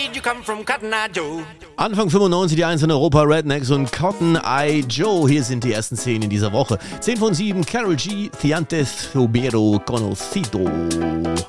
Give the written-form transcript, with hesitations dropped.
You come from Cotton Eye Joe. Anfang 95 die 1 in Europa, Rednecks und Cotton Eye Joe. Hier sind die ersten 10 in dieser Woche. 10 von 7, Karol G, Thiantes Fubero Conocido.